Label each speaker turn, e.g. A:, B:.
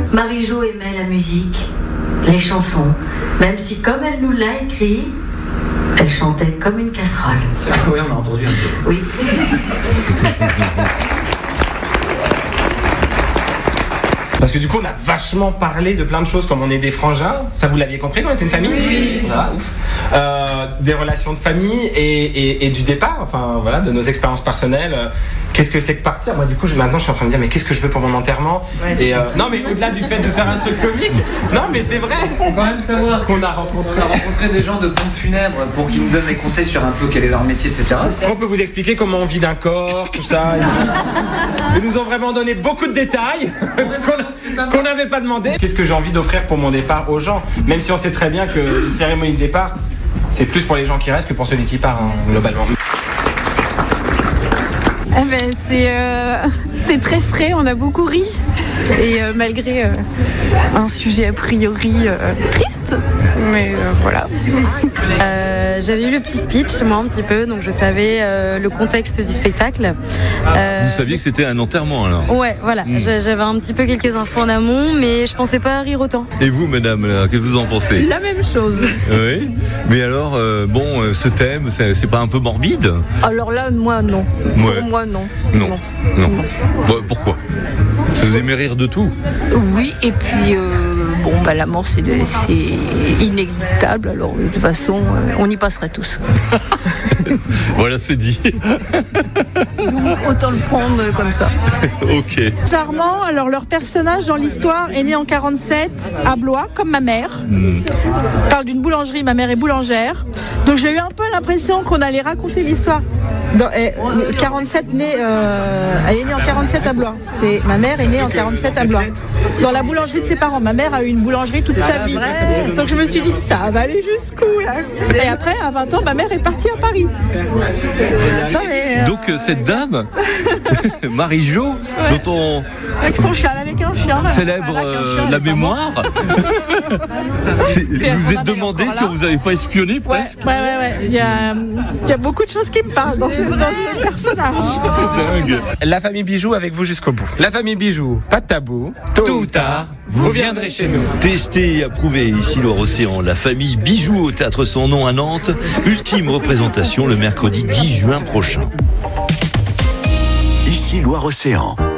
A: Marie-Jo aimait la musique, les chansons, même si comme elle nous l'a écrit, elle chantait comme une casserole.
B: Oui, on a entendu un peu.
A: Oui.
C: Parce que du coup, on a vachement parlé de plein de choses, comme on est des frangins. Ça, vous l'aviez compris quand on était une famille ? Oui. Voilà, ouf. Des relations de famille et du départ, enfin voilà, de nos expériences personnelles. Qu'est-ce que c'est que partir ? Moi, du coup, maintenant, je suis en train de me dire, mais qu'est-ce que je veux pour mon enterrement ? Ouais. Et non, mais au-delà du fait de faire un truc comique, non, mais c'est vrai.
B: Faut quand même savoir qu'on a rencontré des gens de pompes funèbres pour qu'ils nous donnent des conseils sur un peu quel est leur métier, etc.
C: On peut vous expliquer comment on vit d'un corps, tout ça. Ils nous ont vraiment donné beaucoup de détails qu'on n'avait pas demandé. Qu'est-ce que j'ai envie d'offrir pour mon départ aux gens ? Même si on sait très bien que une cérémonie de départ, c'est plus pour les gens qui restent que pour celui qui part, hein, globalement.
D: Eh ben, c'est très frais, on a beaucoup ri. Et malgré un sujet a priori triste, mais voilà.
E: J'avais eu le petit speech, moi un petit peu, donc je savais le contexte du spectacle.
F: Vous saviez que c'était un enterrement alors ?
E: Ouais, voilà. J'avais un petit peu quelques infos en amont, mais je pensais pas rire autant.
F: Et vous, madame, qu'est-ce que vous en pensez ?
D: La même chose.
F: Oui. Mais alors, ce thème, c'est pas un peu morbide ?
D: Alors là, moi non.
F: Ouais.
D: Pour moi non.
F: Non. Bon, pourquoi ? Ça vous aimez rire de tout ?
D: Oui, et puis la mort c'est inéluctable, alors de toute façon on y passerait tous.
F: Voilà, c'est dit.
D: Donc autant le prendre comme ça.
F: Ok.
G: Bizarrement, alors leur personnage dans l'histoire est né en 47 à Blois, comme ma mère. On parle d'une boulangerie, ma mère est boulangère. Donc j'ai eu un peu l'impression qu'on allait raconter l'histoire. 47 elle est née en 47 à Blois. Ma mère est née en 47 à Blois. Dans la boulangerie de ses parents. Ma mère a eu une boulangerie toute sa vie. Donc je me suis dit, ça va aller jusqu'où là ? Et après, à 20 ans, ma mère est partie à Paris.
F: Donc cette dame, Marie-Jo, dont on
G: avec son chien, avec un chien.
F: célèbre la mémoire. Vous vous êtes demandé si on vous avait pas espionné presque.
G: Ouais. Il y a beaucoup de choses qui me parlent dans ce personnage.
F: C'est dingue.
C: La famille Bijoux avec vous jusqu'au bout. La famille Bijoux, pas de tabou. Tôt ou tard, vous viendrez chez nous.
F: Testé et approuvé ici Loire-Océan, la famille Bijoux au Théâtre Son Nom à Nantes. Ultime représentation le mercredi 10 juin prochain.
H: Ici Loire-Océan.